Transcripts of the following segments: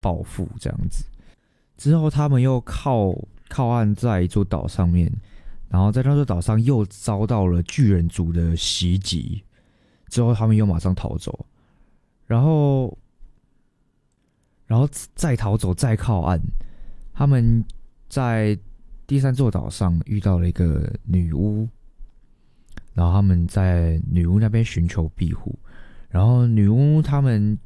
报复这样子。之后他们又靠岸在一座岛上面，然后在那座岛上又遭到了巨人族的袭击，之后他们又马上逃走，然后再逃走再靠岸，他们在第3座岛上遇到了一个女巫，然后他们在女巫那边寻求庇护，然后女巫看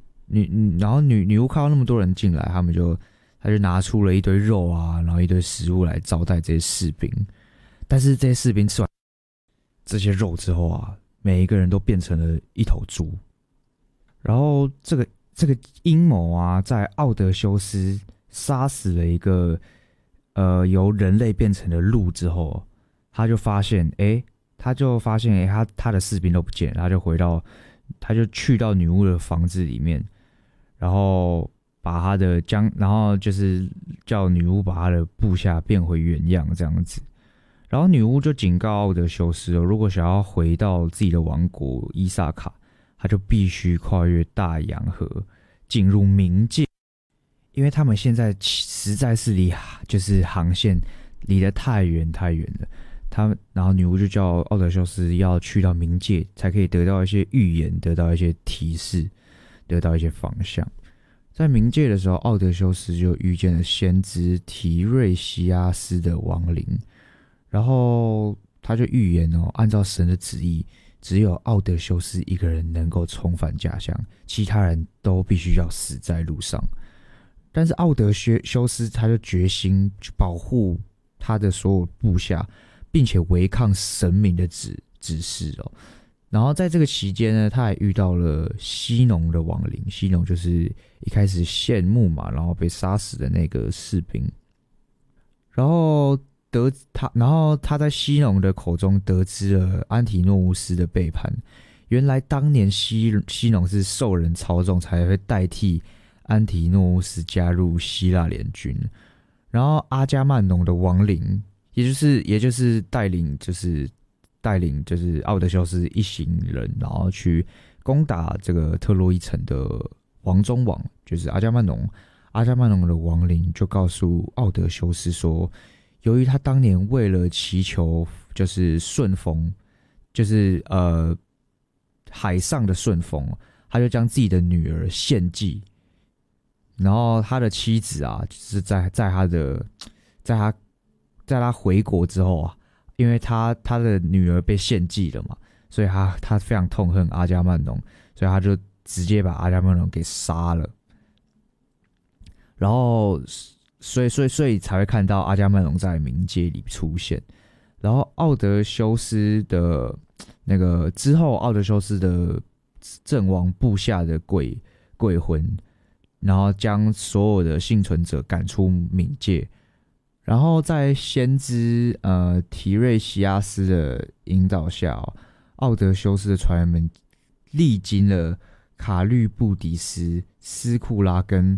到那么多人进来，他就拿出了一堆肉啊，然后一堆食物来招待这些士兵。但是这些士兵吃完这些肉之后啊，每一个人都变成了一头猪。然后这个阴谋啊，在奥德修斯杀死了一个由人类变成的鹿之后，他就发现他的士兵都不见了，他就去到女巫的房子里面，然后然后就是叫女巫把他的部下变回原样这样子。然后女巫就警告奥德修斯如果想要回到自己的王国伊萨卡，他就必须跨越大洋河进入冥界，因为他们现在实在是就是航线离得太远了。然后女巫就叫奥德修斯要去到冥界，才可以得到一些预言，得到一些提示，得到一些方向。在冥界的时候，奥德修斯就遇见了先知提瑞西阿斯的亡灵，然后他就预言按照神的旨意，只有奥德修斯一个人能够重返家乡，其他人都必须要死在路上。但是奥德修斯他就决心去保护他的所有部下，并且违抗神明的指示然后在这个期间呢，他还遇到了西农的亡灵，西农就是一开始献牧嘛，然后被杀死的那个士兵。然后他在西农的口中得知了安提诺乌斯的背叛，原来当年西农是受人操纵才会代替安提诺乌斯加入希腊联军。然后阿伽曼农的亡灵，也就是带领奥德修斯一行人，然后去攻打这个特洛伊城的王中王，就是阿伽曼农。阿伽曼农的亡灵就告诉奥德修斯说，由于他当年为了祈求就是顺风，就是海上的顺风，他就将自己的女儿献祭。然后他的妻子啊，就是在他回国之后啊，因为他的女儿被献祭了嘛，所以他非常痛恨阿伽曼农，所以他就直接把阿伽曼农给杀了。然后所以才会看到阿伽曼农在冥界里出现。然后奥德修斯的那个之后，奥德修斯的阵亡部下的鬼魂，然后将所有的幸存者赶出冥界。然后在先知提瑞西阿斯的引导下奥德修斯的船员们历经了卡律布迪斯、斯库拉跟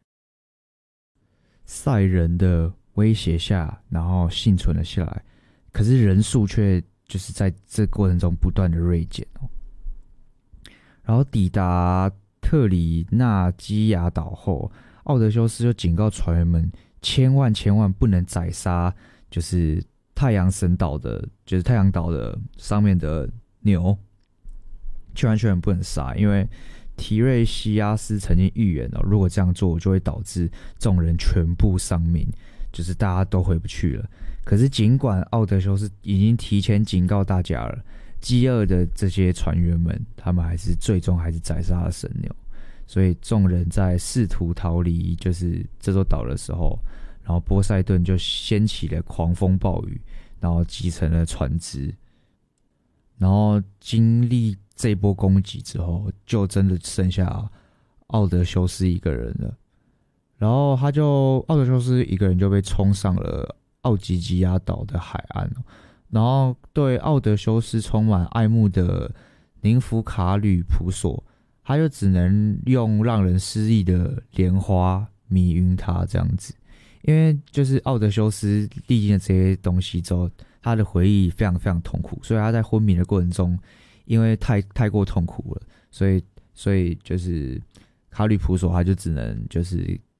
塞人的威胁下，然后幸存了下来。可是人数却就是在这过程中不断的锐减然后抵达特里纳基亚岛后，奥德修斯就警告船员们，千万不能宰杀就是太阳岛的上面的牛，千万不能杀，因为提瑞西阿斯曾经预言如果这样做就会导致众人全部丧命，就是大家都回不去了。可是尽管奥德修斯已经提前警告大家了，饥饿的这些船员们，他们最终还是宰杀了神牛。所以众人在试图逃离就是这座岛的时候，然后波塞顿就掀起了狂风暴雨，然后击沉了船只。然后经历这波攻击之后，就真的剩下奥德修斯一个人了。然后奥德修斯一个人就被冲上了奥吉吉亚岛的海岸。然后对奥德修斯充满爱慕的宁芙卡吕普索，他就只能用让人失忆的莲花迷晕他这样子。因为就是奥德修斯历经了这些东西之后，他的回忆非常非常痛苦，所以他在昏迷的过程中，因为太过痛苦了，所以就是卡吕普索他就只能就是